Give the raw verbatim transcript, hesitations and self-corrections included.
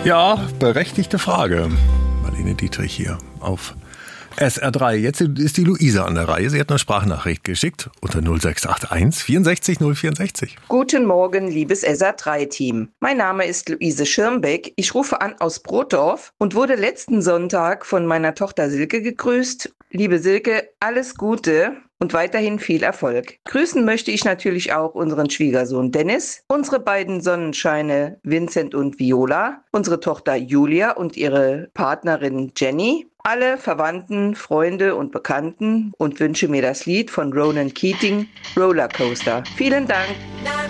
Ja, berechtigte Frage. Marlene Dietrich hier auf S R drei. Jetzt ist die Luise an der Reihe. Sie hat eine Sprachnachricht geschickt unter null sechs acht eins vierundsechzig null vierundsechzig. Guten Morgen, liebes S R drei Team. Mein Name ist Luise Schirmbeck. Ich rufe an aus Brotdorf und wurde letzten Sonntag von meiner Tochter Silke gegrüßt. Liebe Silke, alles Gute und weiterhin viel Erfolg. Grüßen möchte ich natürlich auch unseren Schwiegersohn Dennis, unsere beiden Sonnenscheine Vincent und Viola, unsere Tochter Julia und ihre Partnerin Jenny, alle Verwandten, Freunde und Bekannten und wünsche mir das Lied von Ronan Keating, Rollercoaster. Vielen Dank.